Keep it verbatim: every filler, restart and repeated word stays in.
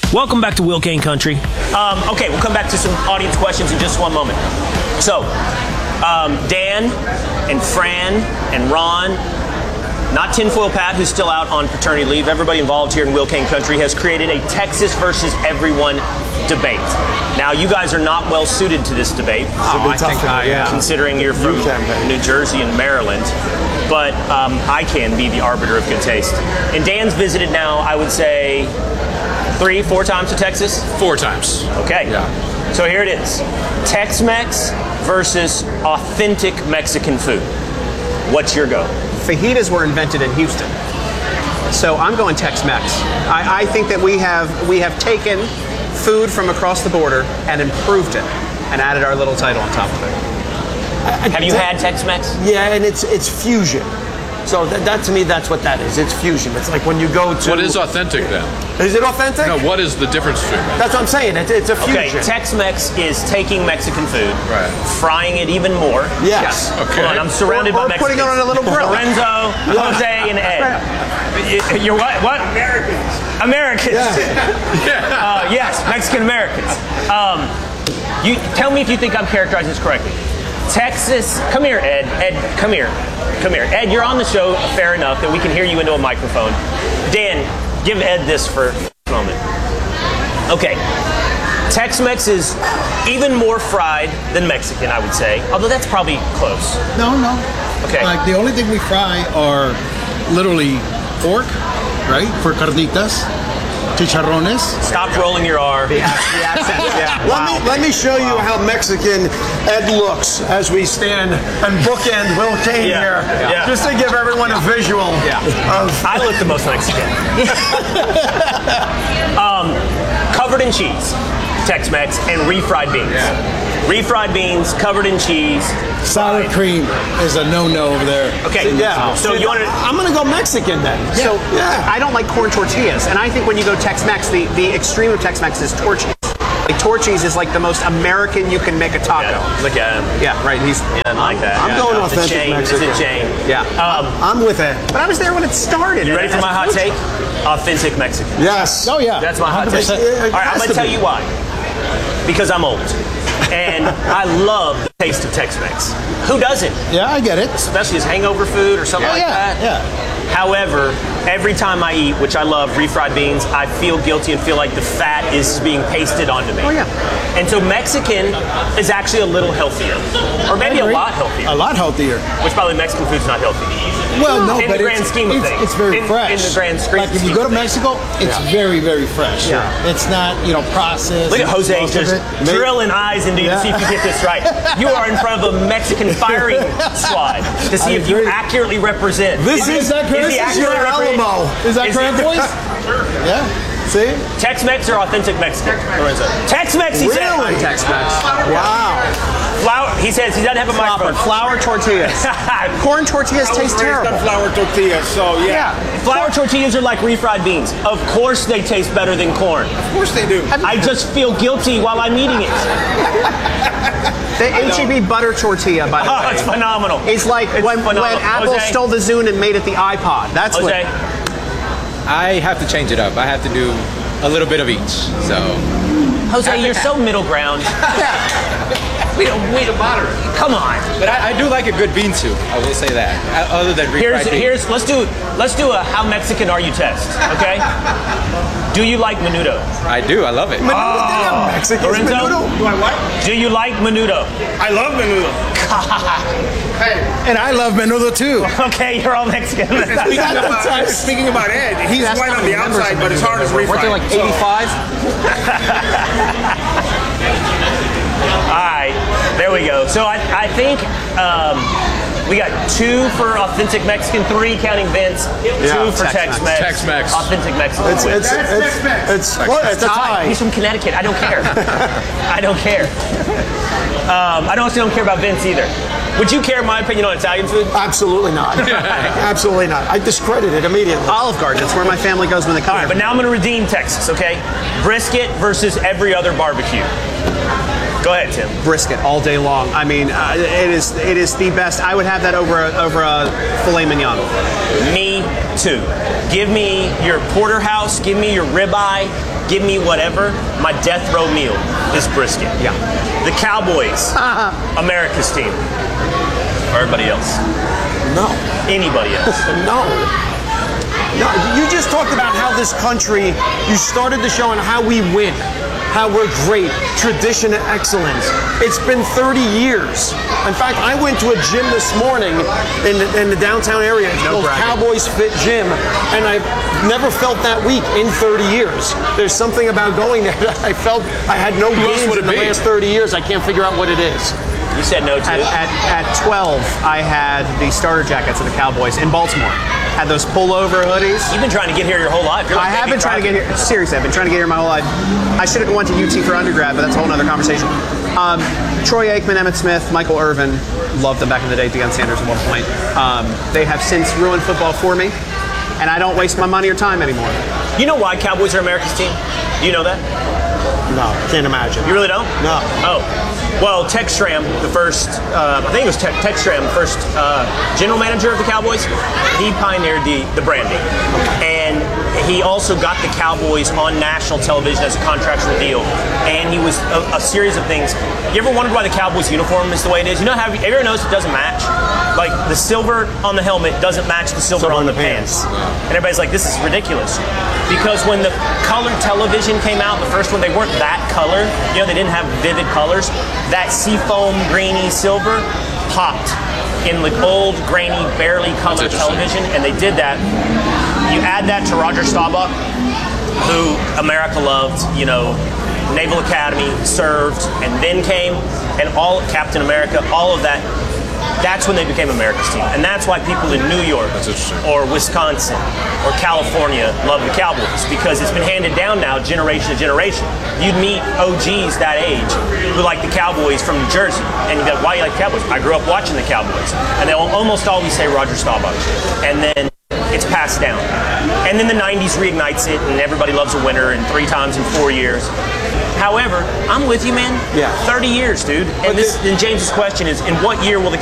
Welcome back to Will Kane Country. Um, okay, we'll come back to some audience questions in just one moment. So, um, Dan and Fran and Ron, not Tinfoil Pat, who's still out on paternity leave, everybody involved here in Will Kane Country has created a Texas versus everyone debate. Now, you guys are not well suited to this debate. Oh, I think I am. Considering you're from New Jersey and Maryland. But um, I can be the arbiter of good taste. And Dan's visited now, I would say, three, four times to Texas? Four times. Okay. Yeah. So here it is. Tex-Mex versus authentic Mexican food. What's your go? Fajitas were invented in Houston. So I'm going Tex-Mex. I, I think that we have we have taken food from across the border and improved it and added our little title on top of it. I, have you had Tex-Mex? Yeah, and it's it's fusion. So that, that to me, that's what that is. It's fusion. It's like when you go to... What is authentic then? Is it authentic? No, what is the difference between that? That's what I'm saying. It, it's a fusion. Okay, Tex-Mex is taking Mexican food, right, frying it even more. Yes. yes. Okay. Hold on, I'm surrounded or, or by Mexicans. putting it on a little grill. Lorenzo, Jose, and Ed. You're what? What? Americans. Americans. Yeah. uh, yes, Mexican Americans. Um, you tell me if you think I'm characterizing this correctly. Texas, come here, Ed. Ed, come here. Come here. Ed, you're on the show, fair enough, that we can hear you into a microphone. Dan, give Ed this for a moment. Okay. Tex-Mex is even more fried than Mexican, I would say. Although that's probably close. No, no. Okay. Like the only thing we fry are literally pork, right? For carnitas. Chicharrones. Stop rolling your R. The, the accent, yeah. Let Wow. me let me show you how Mexican Ed looks as we stand and bookend Will Kane Yeah. here, Yeah. just to give everyone a visual Yeah. of. I look the most Mexican. um, covered in cheese, Tex-Mex, and refried beans. Yeah. Refried beans, covered in cheese. Sour fried. cream is a no-no over there. Okay, Yeah. so you want to... I'm gonna go Mexican then. So Yeah. I don't like corn tortillas, and I think when you go Tex-Mex, the, the extreme of Tex-Mex is torchies. Like torchies is like the most American you can make a taco. Yeah, look at him. Yeah, right. He's. Yeah, I like that. I'm yeah, going no, it's a authentic chain. It's Mexican. a chain. Yeah. Um, I'm with Ed. But I was there when it started. you ready for my hot take? Authentic Mexican. Yes. Oh yeah. That's my hot one hundred take. percent. All right, I'm going to tell you why. Because I'm old. And I love the taste of Tex-Mex. Who doesn't? Yeah, I get it. Especially as hangover food or something Yeah, like yeah, that. yeah. However, every time I eat, which I love, refried beans, I feel guilty and feel like the fat is being pasted onto me. Oh, yeah. And so Mexican is actually a little healthier. Or maybe a lot healthier. A lot healthier. Which probably Mexican food's not healthy. Well, no, in but the grand it's, scheme of it's, things. it's very in, fresh. In the grand scheme Like if you go to Mexico, it's Yeah. very, very fresh. Yeah. It's not, you know, processed. Look at Jose most of just it. drilling eyes into you to Yeah. see if you get this right. You are in front of a Mexican firing squad to see I if you agree. accurately represent. This is, Is that Is correct? he this is your accurately represent- Alamo. Is that Is correct, it- boys? Yeah. See? Tex-Mex or authentic Mexican? Lorenzo? Tex-Mex, he said. Really? Tex-Mex. Wow. Flour. He says he doesn't have a Flour, microphone. flour tortillas. Corn tortillas taste terrible. Flour tortillas, so yeah. Flour tortillas are like refried beans. Of course they taste better than corn. Of course they do. I just feel guilty while I'm eating it. The H E B butter tortilla, by the Oh, way, it's phenomenal. is like It's when, when phenomenal. Apple Jose? stole the Zune and made it the iPod. That's Jose? what. I have to change it up. I have to do a little bit of each. So Jose, you're so middle ground. we don't we don't moderate. Come on. But I, I do like a good bean soup. I will say that. Uh, Other than refried Here's beans. here's let's do let's do a how Mexican are you test. Okay. Do you like menudo? I do. I love it. Oh, Mexican Lorenzo? menudo. Do I what? Do you like menudo? I love menudo. Hey, And I love menudo too. Okay, you're all Mexican. speaking about, speaking about Ed, he's white on the outside, but his heart is refried. Weren't they like So- eighty-five? All right, there we go. So I, I think um, we got two for authentic Mexican, three counting Vince, two for Tex-Mex. Tex-Mex. Tex-Mex. Authentic Mexican. It's it's That's it's Tex-Mex. it's well, it's a tie. He's from Connecticut. I don't care. I don't care. Um, I also don't care about Vince either. Would you care, in my opinion, on Italian food? Absolutely not. Absolutely not. I discredit it immediately. Olive Garden. That's where my family goes when they come All right, here. but now I'm going to redeem Texas, okay? Brisket versus every other barbecue. Go ahead, Tim. Brisket all day long. I mean, uh, it is it is the best. I would have that over a, over a filet mignon. Me too. Give me your porterhouse. Give me your ribeye. Give me whatever. My death row meal is brisket. Yeah. The Cowboys, America's team. Or everybody else. No. Anybody else. No. No, you just talked about how this country, you started the show on how we win, how we're great, tradition and excellence. It's been thirty years. In fact, I went to a gym this morning in the, in the downtown area. It's No called bragging. Cowboys Fit Gym, and I've never felt that weak in thirty years. There's something about going there that I felt I had no else gains would in it the be? last thirty years. I can't figure out what it is. You said no to At, it. at, at twelve, I had the starter jackets of the Cowboys in Baltimore. Had those pullover hoodies. You've been trying to get here your whole life. You're like I have Davey been trying to get Crockett. here. Seriously, I've been trying to get here my whole life. I should have went to U T for undergrad, but that's a whole other conversation. Um, Troy Aikman, Emmitt Smith, Michael Irvin, loved them back in the day. Deion Sanders at one point. Um, they have since ruined football for me, and I don't waste my money or time anymore. You know why Cowboys are America's team? Do you know that? No, can't imagine. You really don't? No. Oh. Well, Tex Schramm, the first, uh, I think it was Tex, Tex Schramm, the first uh, general manager of the Cowboys, he pioneered the, the branding. And he also got the Cowboys on national television as a contractual deal. And he was a, a series of things. You ever wondered why the Cowboys uniform is the way it is? You know how everyone knows it doesn't match? Like the silver on the helmet doesn't match the silver, on the pants. And everybody's like, this is ridiculous. Because when the color television came out, the first one, they weren't that color. You know, they didn't have vivid colors. That seafoam, grainy silver popped in the old, grainy, barely colored interesting. television, and they did that. You add that to Roger Staubach, who America loved, you know, Naval Academy, served, and then came, and all Captain America, all of that. That's when they became America's team. And that's why people in New York That's interesting. or Wisconsin or California love the Cowboys, because it's been handed down now generation to generation. You'd meet O Gs that age who like the Cowboys from New Jersey, and you go, why do you like the Cowboys? I grew up watching the Cowboys. And they'll almost always say Roger Staubach. And then it's passed down. And then the nineties reignites it, and everybody loves a winner, and three times in four years. However, I'm with you, man. Yeah. thirty years, dude. And this, and James's question is, in what year will the